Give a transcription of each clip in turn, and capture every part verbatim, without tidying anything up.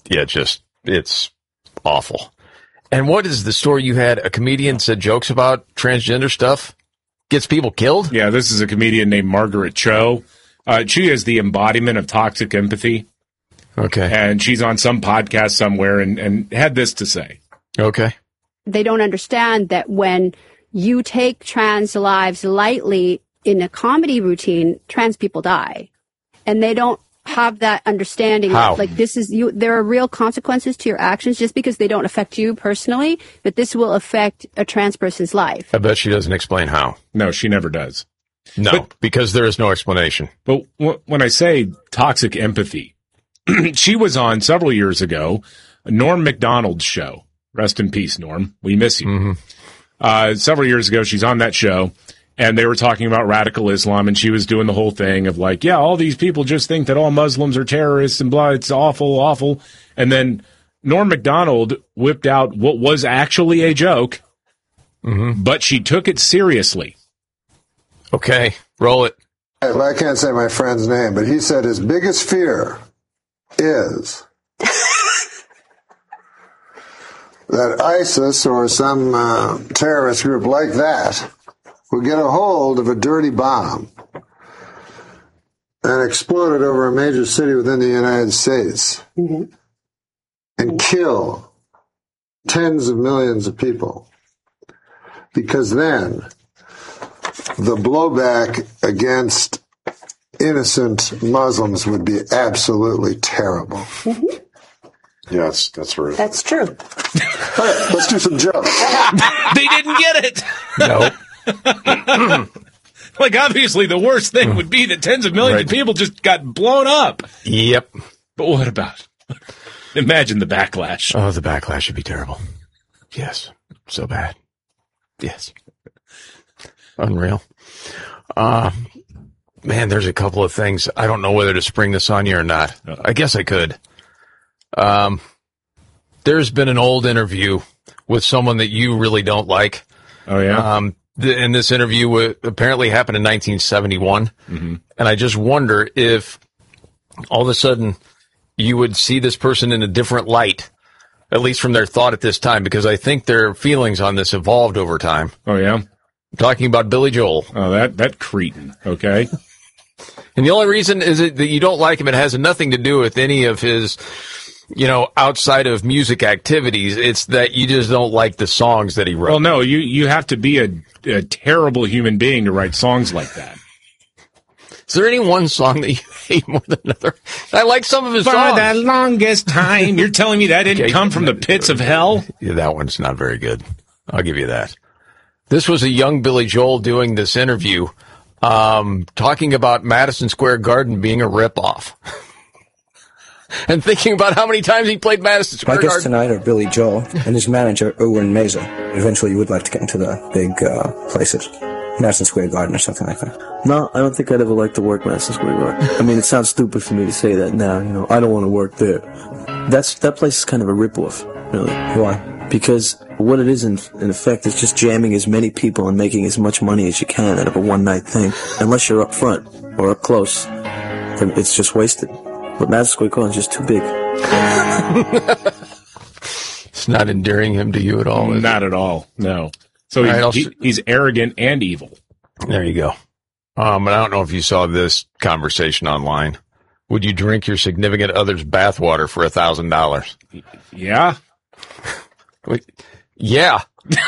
yeah, just, it's awful. And what is the story you had? A comedian said jokes about transgender stuff? Gets people killed? Yeah, this is a comedian named Margaret Cho. Uh, she is the embodiment of toxic empathy. Okay. And she's on some podcast somewhere and, and had this to say. Okay. They don't understand that when you take trans lives lightly in a comedy routine, trans people die. And they don't have that understanding. How? That, like, this is you. There are real consequences to your actions just because they don't affect you personally, but this will affect a trans person's life. I bet she doesn't explain how. No, she never does. No, but, because there is no explanation. But w- when I say toxic empathy, she was on several years ago, Norm Macdonald's show. Rest in peace, Norm. We miss you. Mm-hmm. Uh, several years ago, she's on that show, and they were talking about radical Islam, and she was doing the whole thing of like, yeah, all these people just think that all Muslims are terrorists and blah, it's awful, awful. And then Norm Macdonald whipped out what was actually a joke, mm-hmm. but she took it seriously. Okay, roll it. I can't say my friend's name, but he said his biggest fear is that ISIS or some uh, terrorist group like that will get a hold of a dirty bomb and explode it over a major city within the United States mm-hmm. and kill tens of millions of people. Because then the blowback against innocent Muslims would be absolutely terrible. Mm-hmm. Yes, that's right. That's true. All right, let's do some jokes. They didn't get it. No. Like, obviously, the worst thing would be that tens of millions right. of people just got blown up. Yep. But what about? Imagine the backlash. Oh, the backlash would be terrible. Yes. So bad. Yes. Unreal. Uh, man, there's a couple of things. I don't know whether to spring this on you or not. Uh-oh. I guess I could. Um, there's been an old interview with someone that you really don't like. Oh, yeah? Um, the, and this interview w- apparently happened in nineteen seventy-one. Mm-hmm. And I just wonder if all of a sudden you would see this person in a different light, at least from their thought at this time, because I think their feelings on this evolved over time. Oh, yeah? I'm talking about Billy Joel. Oh, that, that cretin, okay? And the only reason is it that you don't like him, it has nothing to do with any of his, you know, outside of music activities. It's that you just don't like the songs that he wrote. Well, no, you, you have to be a, a terrible human being to write songs like that. Is there any one song that you hate more than another? I like some of his For songs. For the longest time. You're telling me that didn't okay. come from the pits of hell? Yeah, that one's not very good. I'll give you that. This was a young Billy Joel doing this interview, um, talking about Madison Square Garden being a ripoff. And thinking about how many times he played Madison Square Garden. My guests tonight are Billy Joel and his manager, Erwin Meza. Eventually you would like to get into the big uh, places. Madison Square Garden or something like that. No, I don't think I'd ever like to work Madison Square Garden. I mean, it sounds stupid for me to say that now. You know, I don't want to work there. That's that place is kind of a ripoff, really. Why? Because what it is, in, in effect, is just jamming as many people and making as much money as you can out of a one-night thing. Unless you're up front or up close, then it's just wasted. But Madison Square Garden is just too big. It's not endearing him to you at all, is Not it? at all, no. So he's, right, he, he's arrogant and evil. There you go. Um, and I don't know if you saw this conversation online. Would you drink your significant other's bathwater for a thousand dollars? Yeah. Yeah.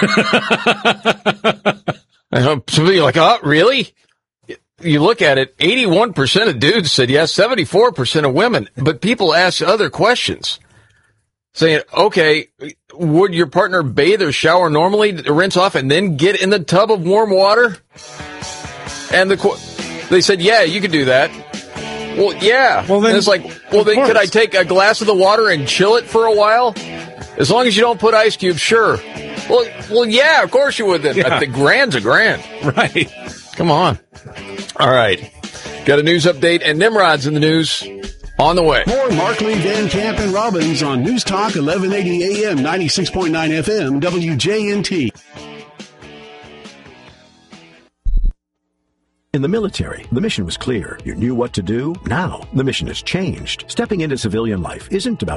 I know some people are like, oh, really? You look at it, eighty-one percent of dudes said yes, seventy-four percent of women. But people ask other questions, saying, okay, would your partner bathe or shower normally, rinse off, and then get in the tub of warm water? And the they said, yeah, you could do that. Well, yeah. Well, then, and it's like, well, then could I take a glass of the water and chill it for a while? As long as you don't put ice cubes, sure. Well, well, yeah, of course you would then. Yeah. The grand's a grand. Right. Come on. All right. Got a news update, and Nimrod's in the news on the way. More Markley, Van Camp, and Robbins on News Talk eleven eighty A M, ninety-six point nine F M, W J N T. In the military, the mission was clear. You knew what to do. Now, the mission has changed. Stepping into civilian life isn't about